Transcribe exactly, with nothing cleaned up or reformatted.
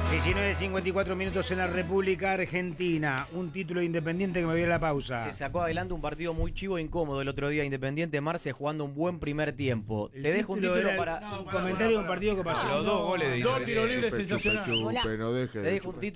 diecinueve cincuenta y cuatro minutos en la República Argentina. Un título Independiente que me viene a la pausa. Se sacó adelante un partido muy chivo e incómodo el otro día. Independiente Marce jugando un buen primer tiempo. El Te dejo un título era el- para. no, un comentario de un partido que pasó. Los dos goles de Dos tiros libres Chupe, chupe, sensacionales. chupe, Golazo. no deje Te de dejo un chupar. título